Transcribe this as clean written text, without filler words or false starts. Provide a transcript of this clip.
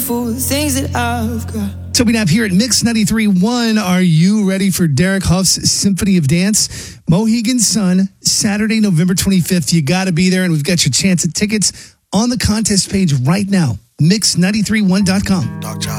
for the things that I've got. Toby Knapp here at Mix 93.1. Are you ready for Derek Huff's Symphony of Dance? Mohegan Sun, Saturday, November 25th. You got to be there, and we've got your chance at tickets on the contest page right now. Mix931.com.